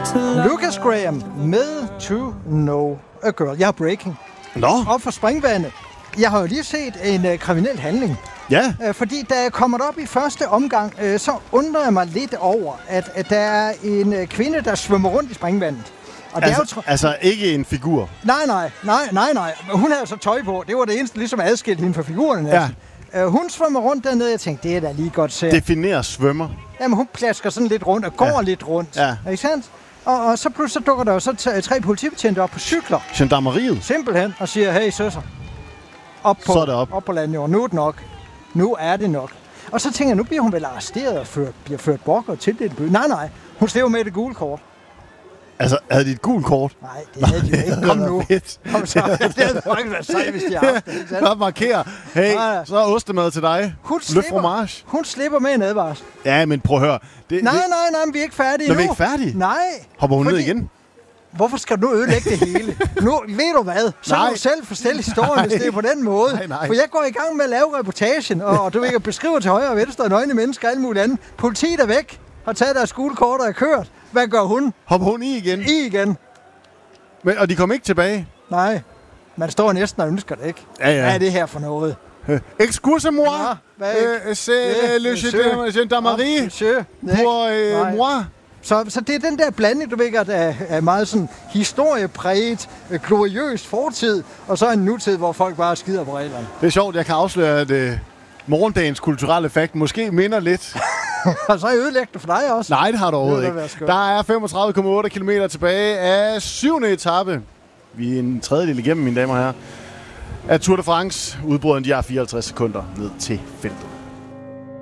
Lucas Graham med To Know a Girl. Jeg er breaking. Op for springvandet. Jeg har jo lige set en kriminel handling. Ja. Fordi da jeg kommer op i første omgang, så undrer jeg mig lidt over, at der er en kvinde, der svømmer rundt i springvandet. Og det er jo altså ikke en figur? Nej. Hun havde så tøj på. Det var det eneste, ligesom adskilte hende fra figuren. Ja. Hun svømmer rundt dernede, jeg tænkte, det er da lige godt set. Definerer svømmer. Jamen, hun plasker sådan lidt rundt og går lidt rundt. Ja. Ikke sandt? Og så pludselig dukker der jo så 3 politibetjente op på cykler. Gendarmeriet. Simpelthen. Og siger, hey søster, op på landjorden. Nu er det nok. Nu er det nok. Og så tænker jeg, nu bliver hun vel arresteret og bliver ført bort og tildelt bøde. Nej. Hun slever med det gule kort. Altså, havde de et gult kort? Nej, det havde de jo ikke. Kom nu. Kom så. Det havde faktisk været sejt, hvis de havde haft det. Bare markere. Hey, så er ostemad til dig. Le fromage. Hun slipper med en advarsel. Ja, men prøv at høre. Nej, vi er ikke færdige nu. Nu Vi er ikke færdige? Nej. Hopper hun ned igen? Hvorfor skal du nu ødelægge det hele? Nu, ved du hvad? Så må du selv fortælle historien, hvis det er på den måde. Nej. For jeg går i gang med at lave reportagen, og du ikke beskriver til højre og venstre nøgne mennesker og alt muligt andet. Politiet er væk, har taget deres gulekort og er kørt. Hvad gør hun? Hopper hun i igen? I igen. Men, og de kom ikke tilbage? Nej. Man står næsten og ønsker det, ikke? Ja. Hvad er det her for noget? Excusez-moi, c'est le gendarmerie pour moi. Så det er den der blanding, du ved, der er meget sådan historiepræget, gloriøst fortid, og så en nutid, hvor folk bare skider på reglerne. Det er sjovt, jeg kan afsløre, at morgendagens kulturelle fakt måske minder lidt. Og så er jeg ødelægget det for dig også. Nej, det har du overhovedet ikke. Der er 35,8 kilometer tilbage af 7. etape. Vi er en tredjedel igennem, mine damer og herrer. Af Tour de France. Udbryderen, de har 54 sekunder ned til feltet.